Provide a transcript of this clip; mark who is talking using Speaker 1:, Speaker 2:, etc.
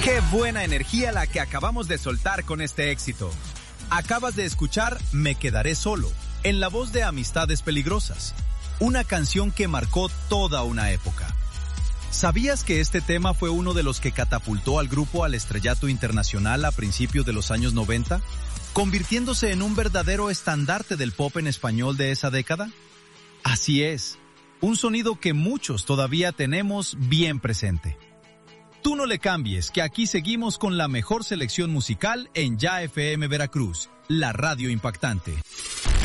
Speaker 1: Qué buena energía la que acabamos de soltar con este éxito. Acabas de escuchar Me Quedaré Solo, en la voz de Amistades Peligrosas, una canción que marcó toda una época. ¿Sabías que este tema fue uno de los que catapultó al grupo al estrellato internacional a principios de los años 90, convirtiéndose en un verdadero estandarte del pop en español de esa década? Así es, un sonido que muchos todavía tenemos bien presente. Tú no le cambies, que aquí seguimos con la mejor selección musical en Ya FM Veracruz, la radio impactante.